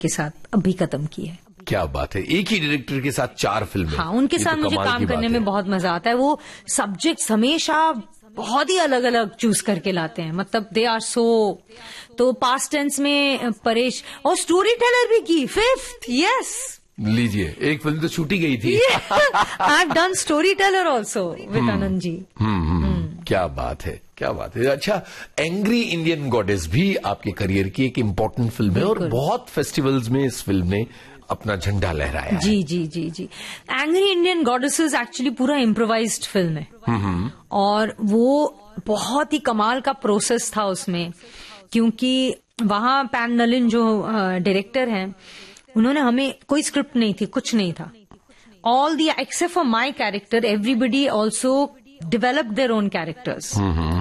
के साथ अभी खत्म की है। क्या बात है, एक ही डायरेक्टर के साथ 4 फिल्में। हाँ, उनके साथ मुझे काम करने में बहुत मजा आता है। वो सब्जेक्ट्स हमेशा बहुत ही अलग अलग चूज करके लाते हैं, मतलब दे आर सो। तो पास्ट टेंस में परेश, और स्टोरी टेलर भी की 5th, यस। लीजिए, एक फिल्म तो छूटी गई थी। I have done story teller also with Anand ji. क्या बात है, क्या बात है। अच्छा, एंग्री इंडियन गॉडेस भी आपके करियर की एक इम्पोर्टेंट फिल्म है, और बहुत फेस्टिवल्स में इस फिल्म ने अपना झंडा लहराया है। जी जी जी जी। एंग्री इंडियन गॉडेसेस एक्चुअली पूरा इम्प्रोवाइज्ड फिल्म है, और वो बहुत ही कमाल का प्रोसेस था उसमें, क्योंकि वहां पैन नलिन जो डायरेक्टर हैं, उन्होंने हमें कोई स्क्रिप्ट नहीं थी, कुछ नहीं था। All the except for my character, everybody also develop their own characters.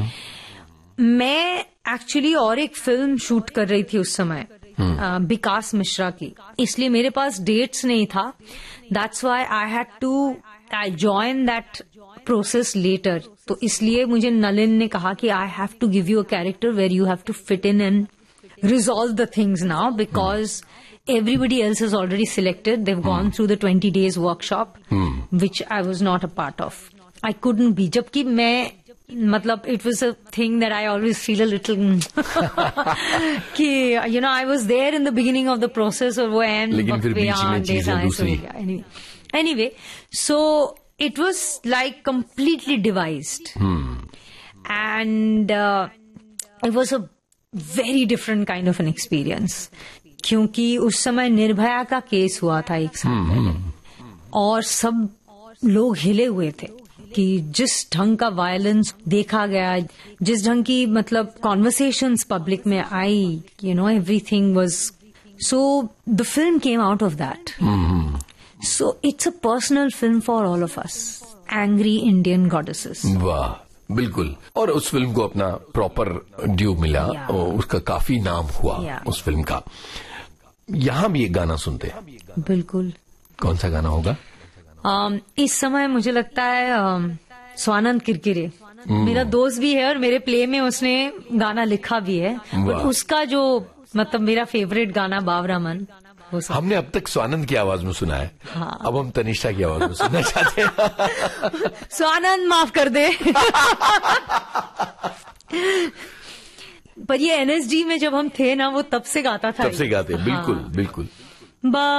मैं एक्चुअली और एक फिल्म शूट कर रही थी उस समय, विकास मिश्रा की, इसलिए मेरे पास डेट्स नहीं था। That's why I had to join that process letter. तो इसलिए मुझे नलिन ने कहा कि I have to give you a character where you have to fit in and resolve the things now, because everybody else is already selected. They've gone through the 20 days workshop, which I was not a part of. I couldn't be. जबकि मैं, मतलब it was a thing that I always feel a little कि you know I was there in the beginning of the process, और वो end लेकिन फिर बीच में चीजें दूसरी। Anyway, so it was like completely devised, and it was a very different kind of an experience. क्योंकि उस समय निर्भया का केस हुआ था एक साल पहले, और सब लोग हिले हुए थे कि जिस ढंग का वायलेंस देखा गया, जिस ढंग की मतलब कॉन्वर्सेशंस पब्लिक में आई, you know, everything was so. The film came out of that, so it's a personal film for all of us, angry Indian goddesses. वाह, बिल्कुल। और उस फिल्म को अपना प्रॉपर ड्यू मिला, और उसका काफी नाम हुआ उस फिल्म का। यहाँ भी एक गाना सुनते हैं। बिल्कुल। कौन सा गाना होगा? इस समय मुझे लगता है स्वानंद किरकिरे, मेरा दोस्त भी है और मेरे प्ले में उसने गाना लिखा भी है, और उसका जो मतलब मेरा फेवरेट गाना बावरा मन, हमने अब तक स्वानंद की आवाज में सुना है। हाँ। अब हम तनिष्ठा की आवाज में सुनना चाहते हैं। स्वानंद माफ कर दे। पर ये एनएसडी में जब हम थे ना, वो तब से गाता था। तब से गाते, बिल्कुल। हाँ। बिल्कुल।